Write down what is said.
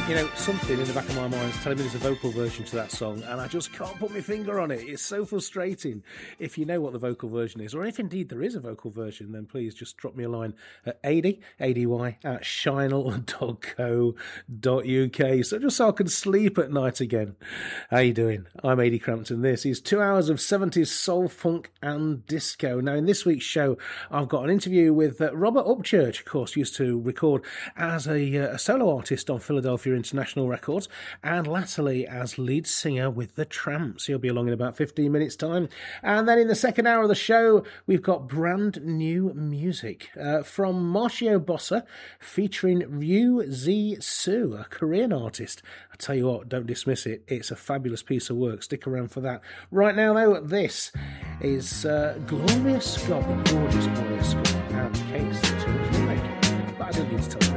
You know, something in the back of my mind is telling me there's a vocal version to that song, and I just can't put my finger on it. It's so frustrating. If you know what the vocal version is, or if indeed there is a vocal version, then please just drop me a line at ady, A-D-Y, at shinel.co.uk, so just so I can sleep at night again. How you doing? I'm Ady Crampton. This is 2 hours of 70s soul, funk and disco. Now, in this week's show, I've got an interview with Robert Upchurch, of course, used to record as a solo artist on Philadelphia International Records, and latterly as lead singer with the Tramps. He'll be along in about 15 minutes' time. And then in the second hour of the show, we've got brand new music from Marcio Bossa featuring Ryu Z Su, a Korean artist. I tell you what, don't dismiss it. It's a fabulous piece of work. Stick around for that. Right now, though, this is Gloria Scott, the gorgeous Gloria Scott, and Case that she was making. But I don't need to tell you.